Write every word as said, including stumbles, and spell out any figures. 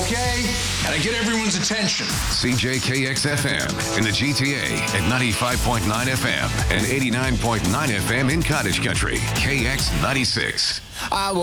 Okay? Gotta get everyone's attention. C J K X F M in the G T A at ninety-five point nine F M and eighty-nine point nine F M in Cottage Country. K X ninety-six. I